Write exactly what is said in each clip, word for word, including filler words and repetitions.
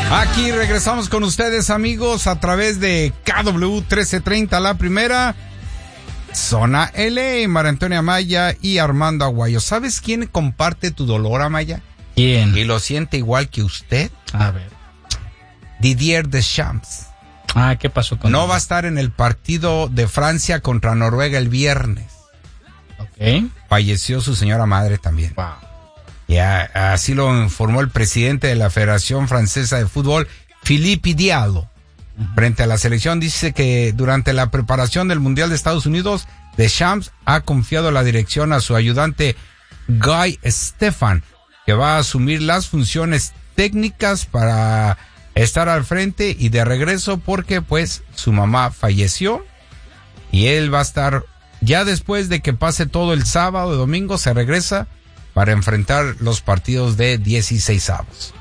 Aquí regresamos con ustedes, amigos, a través de K W trece treinta, la primera. Zona L A, María Antonia Amaya y Armando Aguayo. ¿Sabes quién comparte tu dolor, Amaya? ¿Quién? Y lo siente igual que usted. A ver. Didier Deschamps. Ah, ¿qué pasó con él? No va a estar en el partido de Francia contra Noruega el viernes. Ok. Falleció su señora madre también. Wow. Ya, así lo informó el presidente de la Federación Francesa de Fútbol, Philippe Diallo. Uh-huh. Frente a la selección, dice que durante la preparación del Mundial de Estados Unidos, Deschamps ha confiado la dirección a su ayudante Guy Stefan, que va a asumir las funciones técnicas para estar al frente y de regreso porque pues su mamá falleció y él va a estar ya después de que pase todo el sábado y domingo, se regresa para enfrentar los partidos de dieciseisavos.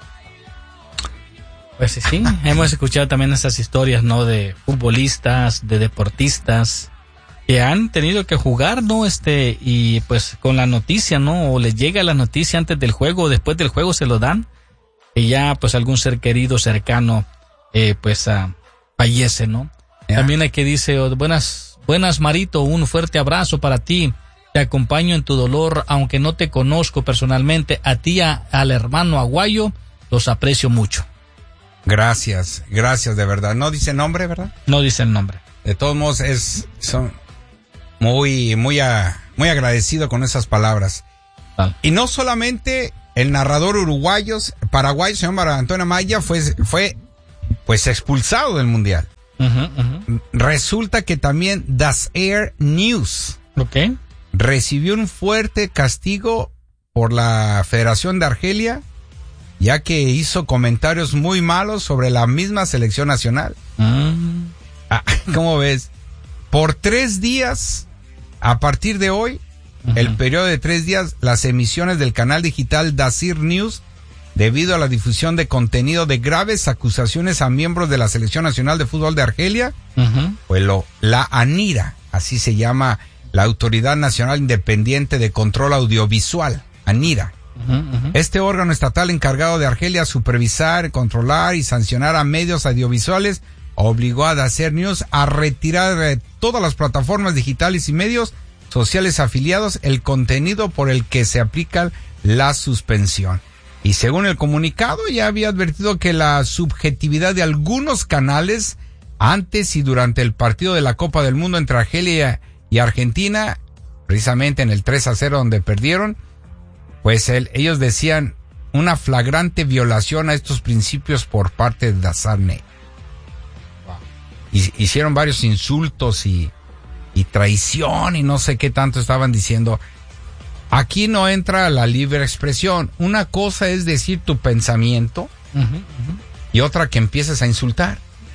Pues sí, sí. Hemos escuchado también esas historias, ¿no? De futbolistas, de deportistas que han tenido que jugar, ¿no? Este, y pues con la noticia, ¿no? O les llega la noticia antes del juego o después del juego se lo dan. Y ya, pues algún ser querido, cercano, eh, pues uh, fallece, ¿no? Yeah. También hay que dice, oh, buenas, buenas Marito, un fuerte abrazo para ti. Te acompaño en tu dolor, aunque no te conozco personalmente. A ti, a, al hermano Aguayo, los aprecio mucho. Gracias, gracias de verdad. No dice nombre, ¿verdad? No dice el nombre. De todos modos, es son muy, muy, a, muy agradecido con esas palabras. Tal. Y no solamente el narrador uruguayo, paraguayo, señor María Antonia Amaya, fue, fue pues expulsado del Mundial. Uh-huh, uh-huh. Resulta que también Das Air News. Ok. Recibió un fuerte castigo por la Federación de Argelia, ya que hizo comentarios muy malos sobre la misma selección nacional. Mm. Ah, ¿cómo ves? Por tres días, a partir de hoy, uh-huh. el periodo de tres días, las emisiones del canal digital Das Air News, debido a la difusión de contenido de graves acusaciones a miembros de la Selección Nacional de Fútbol de Argelia, uh-huh. pues lo, la ANIRA, así se llama la Autoridad Nacional Independiente de Control Audiovisual, ANIRA. Uh-huh, uh-huh. Este órgano estatal encargado de Argelia supervisar, controlar y sancionar a medios audiovisuales obligó a Das Air News a retirar de todas las plataformas digitales y medios sociales afiliados el contenido por el que se aplica la suspensión. Y según el comunicado, ya había advertido que la subjetividad de algunos canales antes y durante el partido de la Copa del Mundo entre Argelia y Argentina, precisamente en el tres a cero donde perdieron, pues el, ellos decían una flagrante violación a estos principios por parte de Das Air News. Wow. Y, hicieron varios insultos y, y traición y no sé qué tanto estaban diciendo. Aquí no entra la libre expresión. Una cosa es decir tu pensamiento uh-huh, uh-huh. y otra que empieces a insultar.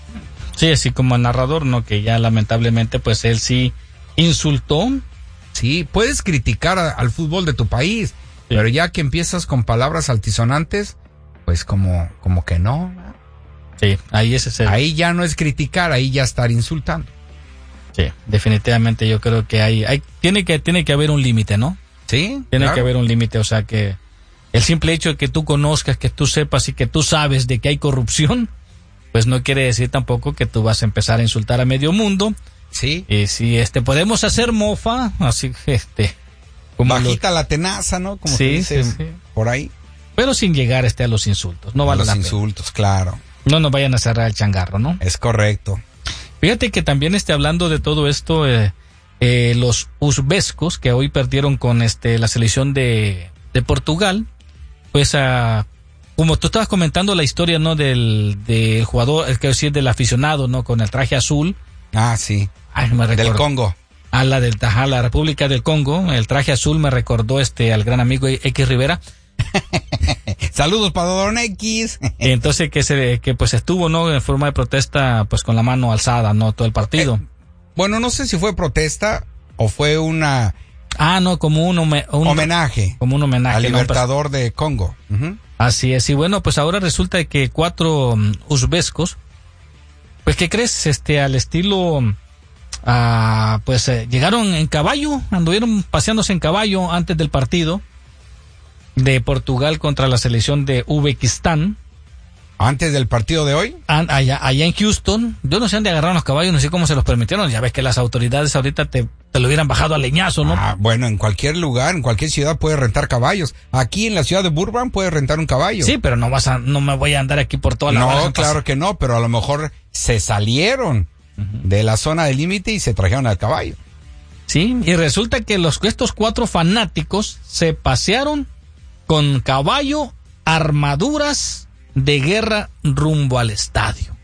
Sí, así como el narrador, ¿no? Que ya lamentablemente pues él sí insultó. Sí, puedes criticar a, al fútbol de tu país, sí. Pero ya que empiezas con palabras altisonantes, pues como, como que no. Sí, ahí es ese. Ahí ya no es criticar, ahí ya estar insultando. Sí, definitivamente yo creo que hay, hay tiene que, tiene que haber un límite, ¿no? Sí. Tiene claro. que haber un límite, o sea que el simple hecho de que tú conozcas, que tú sepas y que tú sabes de que hay corrupción, pues no quiere decir tampoco que tú vas a empezar a insultar a medio mundo. Sí. Y si este podemos hacer mofa, así que este como bajita lo... la tenaza, ¿no? Como sí, se dice sí, sí. por ahí. Pero sin llegar este a los insultos, no vale a los la insultos, pena. Claro. No nos vayan a cerrar el changarro, ¿no? Es correcto. Fíjate que también esté hablando de todo esto, eh, eh, los uzbescos que hoy perdieron con este la selección de, de Portugal, pues a uh, como tú estabas comentando la historia, ¿no? Del, del jugador, es que decir, del aficionado, ¿no? Con el traje azul. Ah, sí. Ay, me recuerdo. Del Congo. A la del Tajá, la República del Congo. El traje azul me recordó este al gran amigo X Rivera. Saludos para Don X. Entonces que se, que pues estuvo, ¿no? En forma de protesta, pues con la mano alzada, ¿no? Todo el partido. Eh, bueno, no sé si fue protesta o fue una... Ah, no, como un, home, un homenaje. Como un homenaje. Al libertador ¿no? Pues, de Congo. Uh-huh. Así es. Y bueno, pues ahora resulta que cuatro um, uzbescos, pues ¿qué crees? Este, al estilo, uh, pues eh, llegaron en caballo, anduvieron paseándose en caballo antes del partido de Portugal contra la selección de Uzbekistán. Antes del partido de hoy. Allá, allá en Houston, yo no sé dónde agarraron los caballos, no sé cómo se los permitieron. Ya ves que las autoridades ahorita te, te lo hubieran bajado a leñazo, ¿no? Ah, bueno, en cualquier lugar, en cualquier ciudad puedes rentar caballos. Aquí en la ciudad de Burbank puedes rentar un caballo. Sí, pero no vas a, no me voy a andar aquí por toda la No, baraja, claro que no, pero a lo mejor se salieron uh-huh. de la zona de límite y se trajeron al caballo. Sí, y resulta que los estos cuatro fanáticos se pasearon con caballo, armaduras de guerra rumbo al estadio.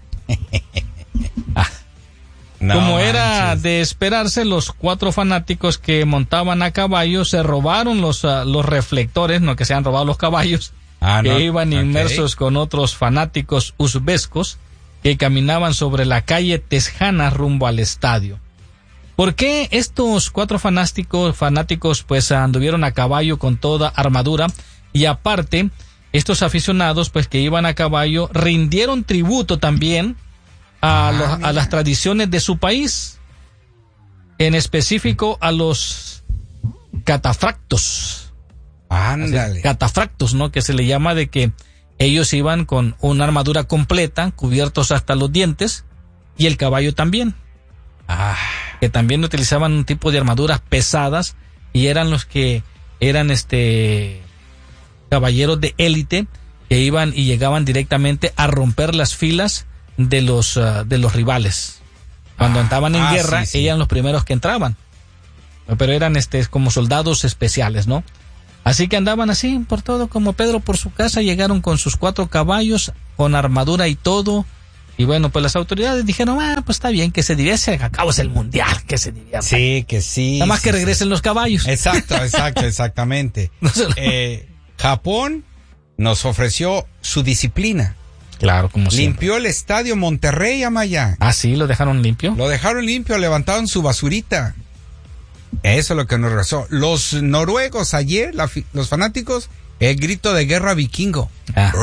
ah. no, Como manches. Era de esperarse, los cuatro fanáticos que montaban a caballo se robaron los, uh, los reflectores, no que se han robado los caballos, ah, que no. iban inmersos okay. con otros fanáticos uzbescos que caminaban sobre la calle Tejana rumbo al estadio. ¿Por qué estos cuatro fanáticos, fanáticos pues anduvieron a caballo con toda armadura? Y aparte, estos aficionados, pues que iban a caballo, rindieron tributo también a, ah, los, a las tradiciones de su país, en específico a los catafractos. Ándale. Catafractos, ¿no? Que se le llama de que ellos iban con una armadura completa, cubiertos hasta los dientes, y el caballo también. Ah. Que también utilizaban un tipo de armaduras pesadas y eran los que eran este... caballeros de élite que iban y llegaban directamente a romper las filas de los uh, de los rivales. Cuando ah, entraban en ah, guerra, sí, sí. eran los primeros que entraban. Pero eran este como soldados especiales, ¿no? Así que andaban así por todo, como Pedro por su casa, llegaron con sus cuatro caballos, con armadura y todo. Y bueno, pues las autoridades dijeron, ah, pues está bien, que se divierte, a cabo es el mundial, que se divierta. Sí, que sí. Nada más sí, que regresen sí. los caballos. Exacto, exacto, exactamente. no se lo... eh, Japón nos ofreció su disciplina. Claro, como siempre. Limpió el estadio Monterrey, Amaya. Ah, sí, lo dejaron limpio. Lo dejaron limpio, levantaron su basurita. Eso es lo que nos rezó. Los noruegos ayer, la, los fanáticos, el grito de guerra vikingo. Ah.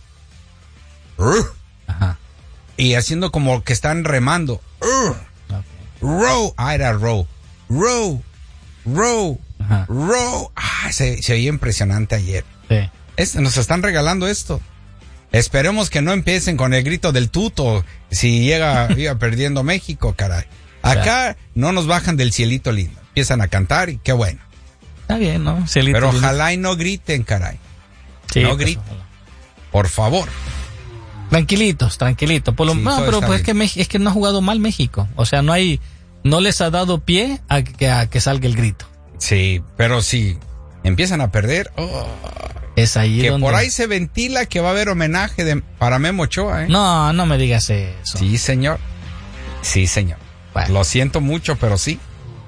Uh, uh, Ajá. Y haciendo como que están remando. Uh, okay. Row. Ah, era row. Row. Row. Ajá. Row. Ah, se, se oía impresionante ayer. Sí. Es, nos están regalando esto. Esperemos que no empiecen con el grito del tuto si llega, llega perdiendo México, caray. Acá no nos bajan del cielito lindo. Empiezan a cantar y qué bueno. Está bien, ¿no? Cielito Pero lindo. ojalá y no griten, caray. Sí, no pues, griten. ojalá. Por favor. Tranquilitos, tranquilitos. Por lo, sí, no, pero pues es que, es que no ha jugado mal México. O sea, no hay, no les ha dado pie a que, a que salga el grito. Sí, pero si empiezan a perder, oh, es ahí que donde... por ahí se ventila que va a haber homenaje de, para Memo Ochoa, ¿eh? No, no me digas eso. Sí, señor. Sí, señor. Bueno. Lo siento mucho, pero sí.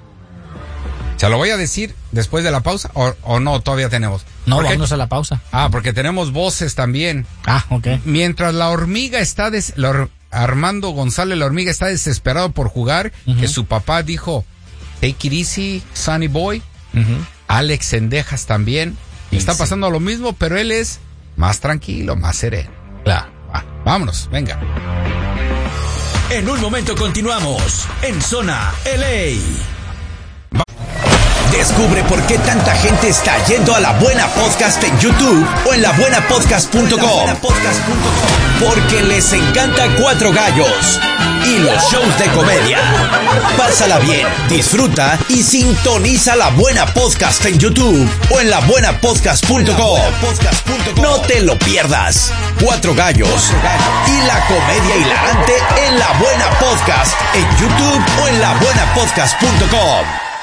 ¿Se lo voy a decir después de la pausa o, o no? Todavía tenemos. No, porque, vamos a la pausa. Ah, porque tenemos voces también. Ah, ok. Mientras la hormiga está... Des, la, Armando González, la hormiga, está desesperado por jugar, uh-huh. que su papá dijo, take it easy, Sonny Boy. Uh-huh. Alex Sendejas también. Sí, está pasando sí. lo mismo, pero él es más tranquilo, más sereno. Claro. Va, vámonos, venga. En un momento continuamos en Zona L A. Descubre por qué tanta gente está yendo a La Buena Podcast en YouTube o en la buena podcast punto com. Porque les encanta Cuatro Gallos y los shows de comedia. Pásala bien, disfruta y sintoniza La Buena Podcast en YouTube o en la buena podcast punto com. No te lo pierdas. Cuatro Gallos y la comedia hilarante en La Buena Podcast en YouTube o en la buena podcast punto com.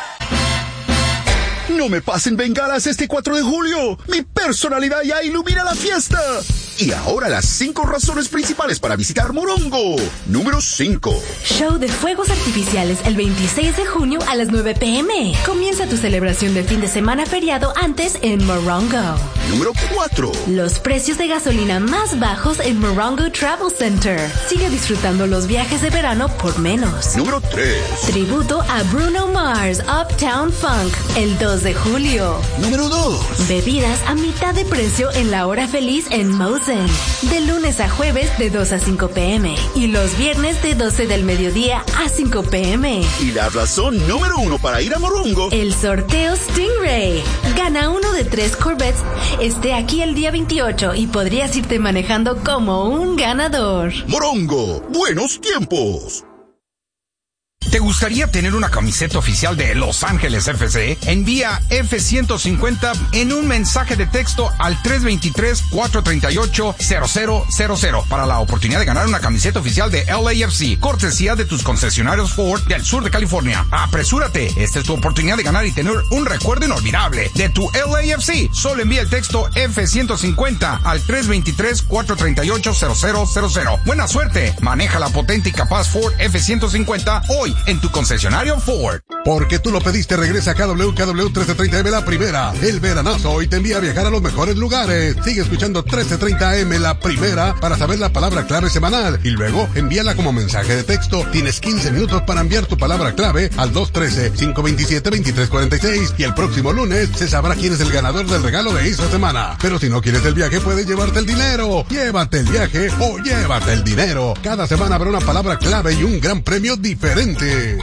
No me pasen bengalas este cuatro de julio. Mi personalidad ya ilumina la fiesta. Y ahora las cinco razones principales para visitar Morongo. Número cinco. Show de fuegos artificiales el veintiséis de junio a las nueve pm. Comienza tu celebración de fin de semana feriado antes en Morongo. Número cuatro. Los precios de gasolina más bajos en Morongo Travel Center. Sigue disfrutando los viajes de verano por menos. Número tres. Tributo a Bruno Mars Uptown Funk el dos de julio. Número dos. Bebidas a mitad de precio en la hora feliz en Moe's Zen. De lunes a jueves de dos a cinco pm. Y los viernes de doce del mediodía a cinco pm. Y la razón número uno para ir a Morongo. El sorteo Stingray. Gana uno de tres Corvettes. Esté aquí el día veintiocho y podrías irte manejando como un ganador. Morongo, buenos tiempos. ¿Te gustaría tener una camiseta oficial de Los Ángeles F C? Envía F ciento cincuenta en un mensaje de texto al tres dos tres, cuatro tres ocho, cero cero cero cero para la oportunidad de ganar una camiseta oficial de L A F C, cortesía de tus concesionarios Ford del sur de California. ¡Apresúrate! Esta es tu oportunidad de ganar y tener un recuerdo inolvidable de tu L A F C. Solo envía el texto F ciento cincuenta al tres dos tres, cuatro tres ocho, cero cero cero cero. ¡Buena suerte! Maneja la potente y capaz Ford F ciento cincuenta hoy en tu concesionario Ford. Porque tú lo pediste, regresa a K W K W trece treinta M La Primera. El veranazo hoy te envía a viajar a los mejores lugares. Sigue escuchando trece treinta M La Primera para saber la palabra clave semanal y luego envíala como mensaje de texto. Tienes quince minutos para enviar tu palabra clave al dos uno tres, cinco dos siete, dos tres cuatro seis y el próximo lunes se sabrá quién es el ganador del regalo de esta semana. Pero si no quieres el viaje, puedes llevarte el dinero. Llévate el viaje o llévate el dinero. Cada semana habrá una palabra clave y un gran premio diferente.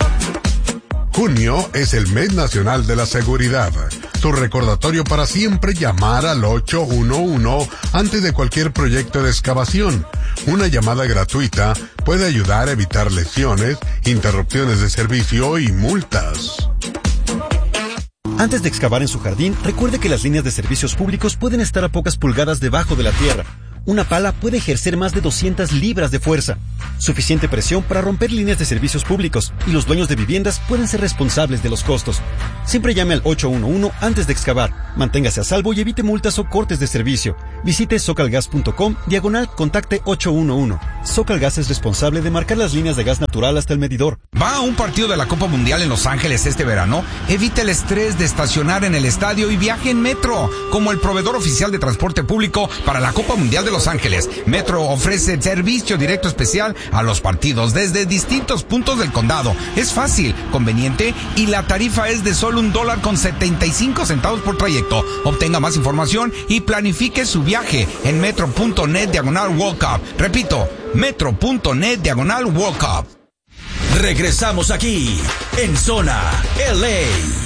Junio es el mes nacional de la seguridad. Tu recordatorio para siempre llamar al ocho uno uno antes de cualquier proyecto de excavación. Una llamada gratuita puede ayudar a evitar lesiones, interrupciones de servicio y multas. Antes de excavar en su jardín, recuerde que las líneas de servicios públicos pueden estar a pocas pulgadas debajo de la tierra. Una pala puede ejercer más de doscientas libras de fuerza, suficiente presión para romper líneas de servicios públicos, y los dueños de viviendas pueden ser responsables de los costos. Siempre llame al ocho uno uno antes de excavar. Manténgase a salvo y evite multas o cortes de servicio. Visite socalgas punto com, diagonal, contacte ocho uno uno. Socalgas es responsable de marcar las líneas de gas natural hasta el medidor. ¿Va a un partido de la Copa Mundial en Los Ángeles este verano? Evite el estrés de estacionar en el estadio y viaje en Metro, como el proveedor oficial de transporte público para la Copa Mundial de Los Ángeles. Metro ofrece servicio directo especial a los partidos desde distintos puntos del condado. Es fácil, conveniente y la tarifa es de solo un dólar con setenta y cinco centavos por trayecto. Obtenga más información y planifique su viaje en metro punto net diagonal World Cup. Repito, metro punto net diagonal World Cup. Regresamos aquí en Zona L A.